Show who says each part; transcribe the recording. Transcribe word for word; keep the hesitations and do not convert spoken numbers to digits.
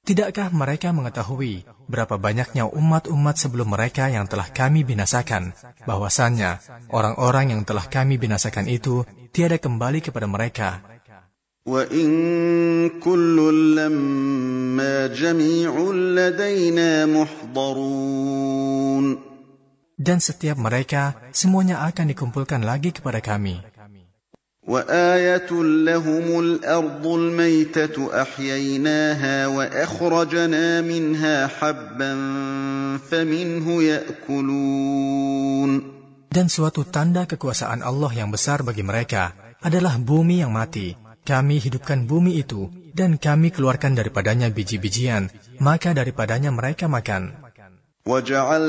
Speaker 1: Tidakkah mereka mengetahui berapa banyaknya umat-umat sebelum mereka yang telah kami binasakan, bahwasannya orang-orang yang telah kami binasakan itu tiada kembali kepada mereka.
Speaker 2: وَإِن كُلٌّ لَّمَّا جَمِيعٌ لَّدَيْنَا مُحْضَرُونَ.
Speaker 1: Dan setiap mereka semuanya akan dikumpulkan lagi kepada kami.
Speaker 2: وَآيَةٌ لَّهُمُ الْأَرْضُ الْمَيْتَةُ أَحْيَيْنَاهَا وَأَخْرَجْنَا مِنْهَا حَبًّا فَمِنْهُ يَأْكُلُونَ.
Speaker 1: Dan suatu tanda kekuasaan Allah yang besar bagi mereka adalah bumi yang mati. Kami hidupkan bumi itu, dan kami keluarkan daripadanya biji-bijian, maka daripadanya mereka makan.